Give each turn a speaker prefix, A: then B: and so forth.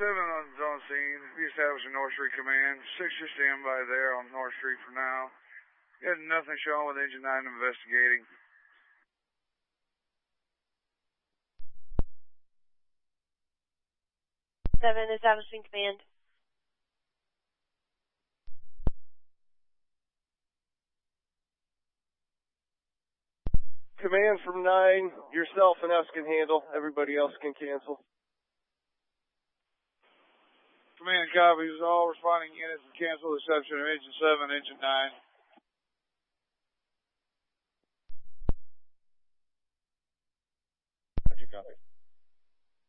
A: 7 on scene. We established a North Street command. 6 just stand by there on North Street for now. Got nothing showing with Engine 9 investigating.
B: Seven establishing command.
C: Command from 9, yourself and us can handle. Everybody else can cancel.
A: Command copies. All responding units can cancel the exception of Engine 7, Engine 9.
C: Roger, copy.